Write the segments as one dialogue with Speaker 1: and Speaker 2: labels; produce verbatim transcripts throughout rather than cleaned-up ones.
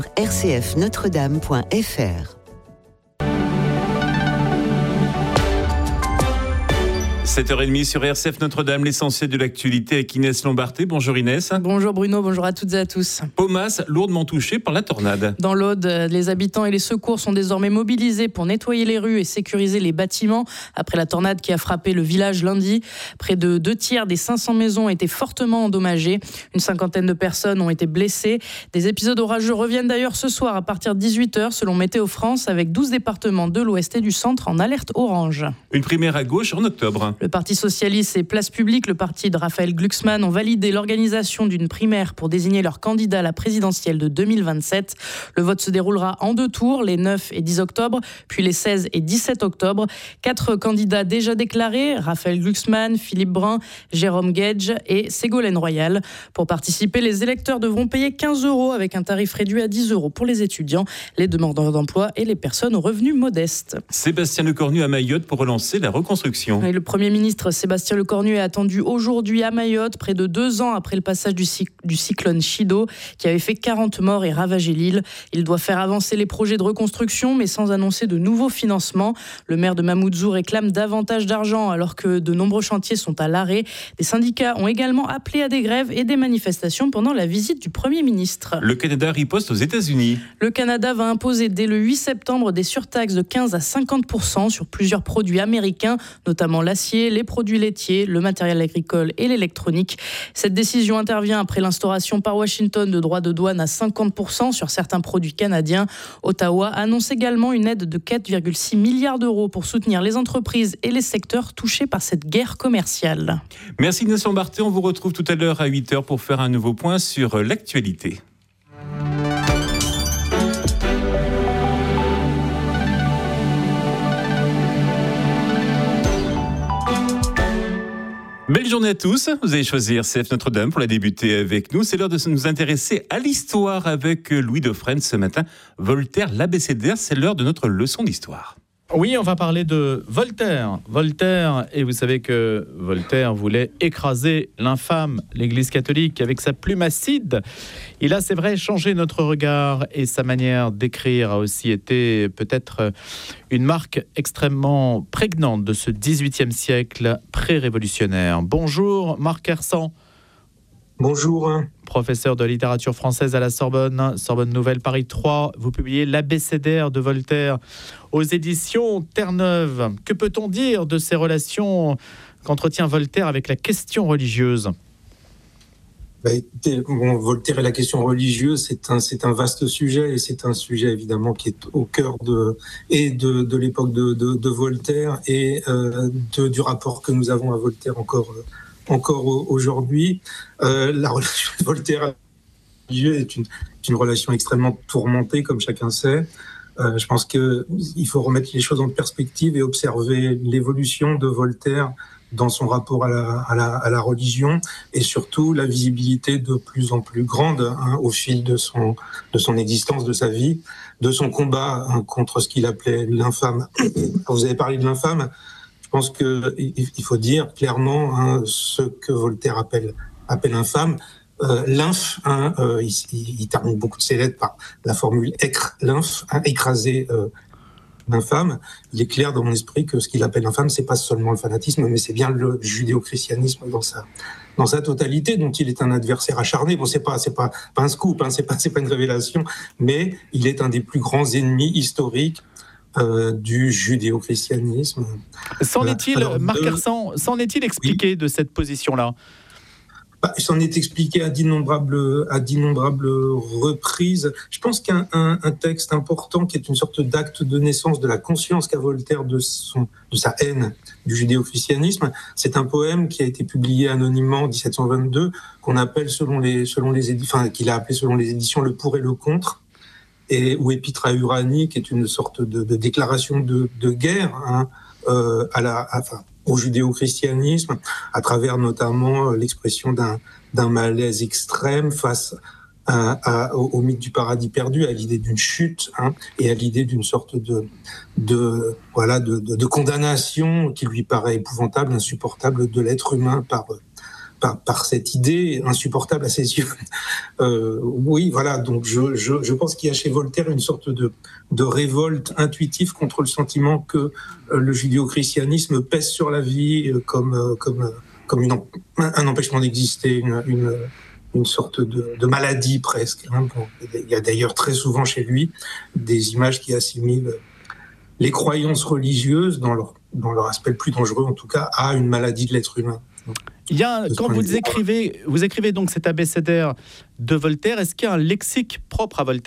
Speaker 1: r c f notre dame point f r.
Speaker 2: sept heures trente sur R C F Notre-Dame, l'essentiel de l'actualité avec Inès Lombarté. Bonjour Inès.
Speaker 3: Bonjour Bruno, bonjour à toutes et à tous.
Speaker 2: Paumas, lourdement touché par la tornade.
Speaker 3: Dans l'Aude, les habitants et les secours sont désormais mobilisés pour nettoyer les rues et sécuriser les bâtiments après la tornade qui a frappé le village lundi. Près de deux tiers des cinq cents maisons ont été fortement endommagées. Une cinquantaine de personnes ont été blessées. Des épisodes orageux reviennent d'ailleurs ce soir à partir de dix-huit heures selon Météo France, avec douze départements de l'Ouest et du Centre en alerte orange.
Speaker 2: Une primaire à gauche en octobre.
Speaker 3: Le Parti socialiste et Place Publique, le parti de Raphaël Glucksmann, ont validé l'organisation d'une primaire pour désigner leur candidat à la présidentielle de deux mille vingt-sept. Le vote se déroulera en deux tours, les neuf et dix octobre, puis les seize et dix-sept octobre. Quatre candidats déjà déclarés, Raphaël Glucksmann, Philippe Brun, Jérôme Guedj et Ségolène Royal. Pour participer, les électeurs devront payer quinze euros avec un tarif réduit à dix euros pour les étudiants, les demandeurs d'emploi et les personnes aux revenus modestes.
Speaker 2: Sébastien Lecornu à Mayotte pour relancer la reconstruction.
Speaker 3: Et le Premier ministre Sébastien Lecornu est attendu aujourd'hui à Mayotte, près de deux ans après le passage du, cyc- du cyclone Chido, qui avait fait quarante morts et ravagé l'île. Il doit faire avancer les projets de reconstruction, mais sans annoncer de nouveaux financements. Le maire de Mamoudzou réclame davantage d'argent, alors que de nombreux chantiers sont à l'arrêt. Des syndicats ont également appelé à des grèves et des manifestations pendant la visite du Premier ministre.
Speaker 2: Le Canada riposte aux États-Unis.
Speaker 3: Le Canada va imposer dès le huit septembre des surtaxes de quinze à cinquante pour cent sur plusieurs produits américains, notamment l'acier, les produits laitiers, le matériel agricole et l'électronique. Cette décision intervient après l'instauration par Washington de droits de douane à cinquante pour cent sur certains produits canadiens. Ottawa annonce également une aide de quatre virgule six milliards d'euros pour soutenir les entreprises et les secteurs touchés par cette guerre commerciale.
Speaker 2: Merci Inès Lombarté, on vous retrouve tout à l'heure à huit heures pour faire un nouveau point sur l'actualité. Belle journée à tous, vous allez choisir C F Notre-Dame pour la débuter avec nous. C'est l'heure de nous intéresser à l'histoire avec Louis Dauphren ce matin. Voltaire, l'abécédaire, c'est l'heure de notre leçon d'histoire.
Speaker 4: Oui, on va parler de Voltaire. Voltaire, et vous savez que Voltaire voulait écraser l'infâme, l'Église catholique, avec sa plume acide. Il a, c'est vrai, changé notre regard et sa manière d'écrire a aussi été peut-être une marque extrêmement prégnante de ce dix-huitième siècle pré-révolutionnaire. Bonjour Marc Hersan.
Speaker 5: Bonjour.
Speaker 4: Professeur de littérature française à la Sorbonne, Sorbonne Nouvelle Paris trois. Vous publiez l'abécédaire de Voltaire aux éditions Terre-Neuve. Que peut-on dire de ces relations qu'entretient Voltaire avec la question religieuse ?
Speaker 5: Bah, écoutez, bon, Voltaire et la question religieuse, c'est un, c'est un vaste sujet et c'est un sujet évidemment qui est au cœur de, et de, de l'époque de, de, de Voltaire et euh, de, du rapport que nous avons à Voltaire encore euh, encore aujourd'hui. Euh, la relation de Voltaire à Dieu est une, une relation extrêmement tourmentée, comme chacun sait. Euh, je pense qu'il faut remettre les choses en perspective et observer l'évolution de Voltaire dans son rapport à la, à la, à la religion et surtout la visibilité de plus en plus grande hein, au fil de son, de son existence, de sa vie, de son combat hein, contre ce qu'il appelait l'infâme. Vous avez parlé de l'infâme. Je pense qu'il faut dire clairement hein, ce que Voltaire appelle, appelle infâme. Euh, lymphe, hein, euh, il, il termine beaucoup de ses lettres par la formule écr, lymphe, hein, écraser euh, l'infâme. Il est clair dans mon esprit que ce qu'il appelle infâme, c'est pas seulement le fanatisme, mais c'est bien le judéo-christianisme dans sa, dans sa totalité, dont il est un adversaire acharné. Bon, c'est pas, c'est pas, pas un scoop, hein, c'est pas, c'est pas une révélation, mais il est un des plus grands ennemis historiques Euh, du judéo-christianisme.
Speaker 4: S'en est-il, Alors, Marc de... Hersan, s'en est-il expliqué oui. de cette position-là ?
Speaker 5: Bah, il s'en est expliqué à d'innombrables, à d'innombrables reprises. Je pense qu'un un, un texte important qui est une sorte d'acte de naissance de la conscience qu'a Voltaire de, son, de sa haine du judéo-christianisme, c'est un poème qui a été publié anonymement en dix-sept cent vingt-deux, qu'on appelle selon les, selon les éditions, enfin, qu'il a appelé selon les éditions Le Pour et le Contre. Et, ou Épître à Uranie, qui est une sorte de, de déclaration de, de guerre hein, euh, à la, à, enfin, au judéo-christianisme, à travers notamment l'expression d'un, d'un malaise extrême face à, à, au, au mythe du paradis perdu, à l'idée d'une chute hein, et à l'idée d'une sorte de, de, voilà, de, de, de condamnation qui lui paraît épouvantable, insupportable de l'être humain par, par, par cette idée insupportable à ses yeux. Euh, oui, voilà, donc je, je, je pense qu'il y a chez Voltaire une sorte de, de révolte intuitive contre le sentiment que euh, le judéo-christianisme pèse sur la vie euh, comme, euh, comme, comme une, un empêchement d'exister, une, une, une sorte de, de maladie presque. Hein. Bon, il y a d'ailleurs très souvent chez lui des images qui assimilent les croyances religieuses, dans leur, dans leur aspect le plus dangereux en tout cas, à une maladie de l'être humain.
Speaker 4: Il y a, quand vous écrivez, vous écrivez donc cet abécédaire de Voltaire, est-ce qu'il y a un lexique propre à Voltaire ?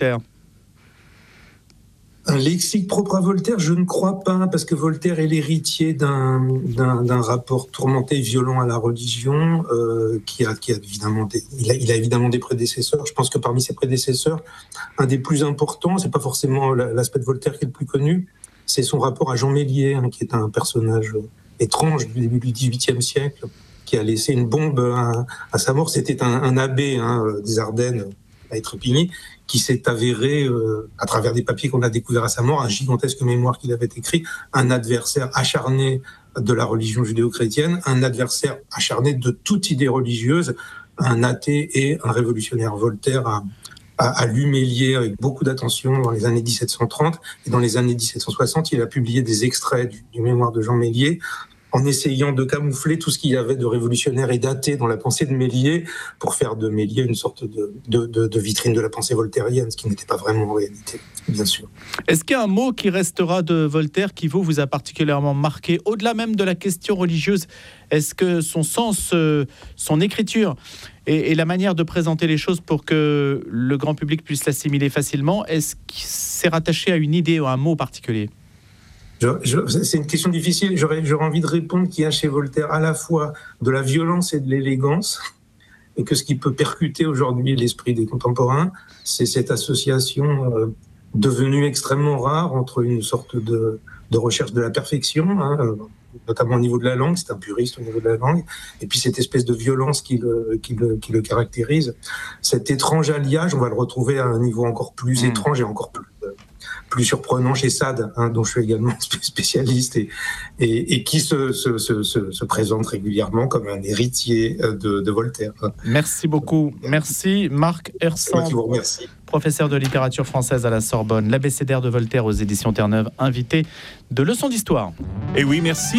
Speaker 5: Un lexique propre à Voltaire, je ne crois pas, parce que Voltaire est l'héritier d'un, d'un, d'un rapport tourmenté et violent à la religion, euh, qui a, qui a évidemment des, il a, il a évidemment des prédécesseurs. Je pense que parmi ses prédécesseurs, un des plus importants, c'est pas forcément l'aspect de Voltaire qui est le plus connu, c'est son rapport à Jean Méliès, hein, qui est un personnage étrange du début du dix-huitième siècle, qui a laissé une bombe à, à sa mort. C'était un, un abbé hein, des Ardennes, à Étrépigny, qui s'est avéré, euh, à travers des papiers qu'on a découverts à sa mort, un gigantesque mémoire qu'il avait écrit, un adversaire acharné de la religion judéo-chrétienne, un adversaire acharné de toute idée religieuse, un athée et un révolutionnaire. Voltaire a, a, a lu Méliès avec beaucoup d'attention dans les années dix-sept cent trente, et dans les années dix-sept cent soixante, il a publié des extraits du, du mémoire de Jean Méliès, en essayant de camoufler tout ce qu'il y avait de révolutionnaire et d'athée dans la pensée de Méliès, pour faire de Méliès une sorte de, de, de, de vitrine de la pensée voltairienne, ce qui n'était pas vraiment en réalité, bien sûr.
Speaker 4: Est-ce qu'il y a un mot qui restera de Voltaire qui vous, vous a particulièrement marqué, au-delà même de la question religieuse? Est-ce que son sens, euh, son écriture et, et la manière de présenter les choses pour que le grand public puisse l'assimiler facilement, est-ce qu'il s'est rattaché à une idée ou à un mot particulier?
Speaker 5: Je, je, c'est une question difficile. J'aurais, j'aurais envie de répondre qu'il y a chez Voltaire à la fois de la violence et de l'élégance, et que ce qui peut percuter aujourd'hui l'esprit des contemporains, c'est cette association euh, devenue extrêmement rare entre une sorte de, de recherche de la perfection, hein, euh, notamment au niveau de la langue, c'est un puriste au niveau de la langue, et puis cette espèce de violence qui le, qui le, qui le caractérise. Cet étrange alliage, on va le retrouver à un niveau encore plus mmh. étrange et encore plus... Euh, plus surprenant chez Sade, hein, dont je suis également spécialiste, et, et, et qui se, se, se, se, se présente régulièrement comme un héritier de, de Voltaire.
Speaker 4: Merci beaucoup. Merci Marc Hersand, professeur de littérature française à la Sorbonne, l'abécédaire de Voltaire aux éditions Terre-Neuve, invité de Leçons d'Histoire.
Speaker 2: Et oui, merci.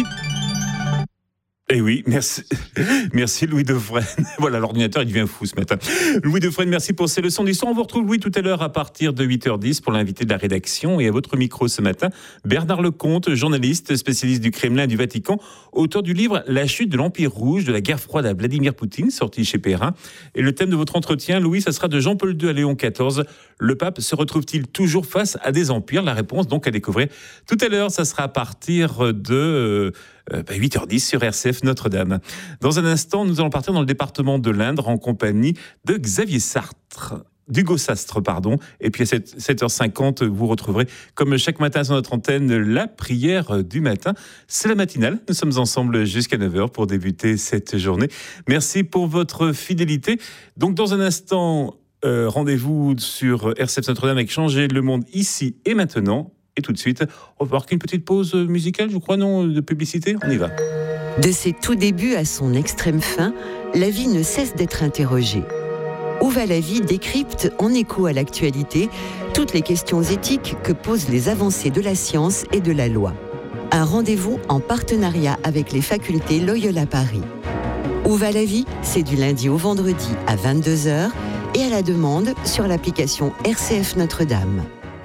Speaker 2: Eh oui, merci, merci Louis Dauphren. Voilà, l'ordinateur, il devient fou ce matin. Louis Dauphren, merci pour ces leçons d'histoire. On vous retrouve, Louis, tout à l'heure à partir de huit heures dix pour l'invité de la rédaction. Et à votre micro ce matin, Bernard Lecomte, journaliste, spécialiste du Kremlin et du Vatican, auteur du livre « La chute de l'Empire rouge, de la guerre froide à Vladimir Poutine », sorti chez Perrin. Et le thème de votre entretien, Louis, ça sera de Jean-Paul deux à Léon quatorze. Le pape se retrouve-t-il toujours face à des empires? La réponse, donc, à découvrir tout à l'heure. Ça sera à partir de... Euh, bah huit heures dix sur R C F Notre-Dame. Dans un instant, nous allons partir dans le département de l'Indre en compagnie de Xavier Sartre. d'Hugo Sastre, pardon. Et puis à sept heures cinquante, vous retrouverez, comme chaque matin sur notre antenne, la prière du matin. C'est la matinale. Nous sommes ensemble jusqu'à neuf heures pour débuter cette journée. Merci pour votre fidélité. Donc, dans un instant, euh, rendez-vous sur R C F Notre-Dame avec Changer le monde ici et maintenant. Et tout de suite, on va marquer une petite pause musicale, je crois, non, de publicité. On y va.
Speaker 1: De ses tout débuts à son extrême fin, la vie ne cesse d'être interrogée. Où va la vie décrypte, en écho à l'actualité, toutes les questions éthiques que posent les avancées de la science et de la loi. Un rendez-vous en partenariat avec les facultés Loyola Paris. Où va la vie, c'est du lundi au vendredi à vingt-deux heures et à la demande sur l'application R C F Notre-Dame.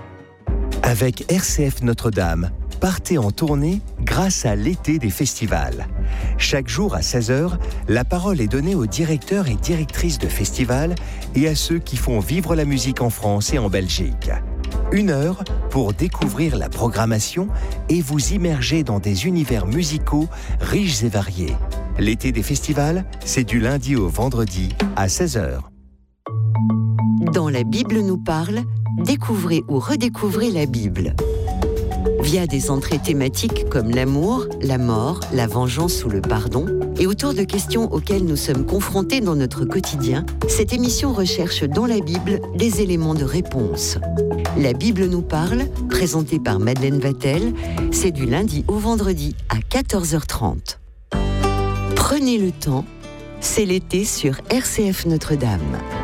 Speaker 6: Avec R C F Notre-Dame, partez en tournée grâce à l'été des festivals. Chaque jour à seize heures, la parole est donnée aux directeurs et directrices de festivals et à ceux qui font vivre la musique en France et en Belgique. Une heure pour découvrir la programmation et vous immerger dans des univers musicaux riches et variés. L'été des festivals, c'est du lundi au vendredi à seize heures.
Speaker 1: Dans La Bible nous parle, découvrez ou redécouvrez la Bible. Via des entrées thématiques comme l'amour, la mort, la vengeance ou le pardon, et autour de questions auxquelles nous sommes confrontés dans notre quotidien, cette émission recherche dans la Bible des éléments de réponse. La Bible nous parle, présentée par Madeleine Vatel, c'est du lundi au vendredi à quatorze heures trente. Prenez le temps C'est l'été sur R C F Notre-Dame.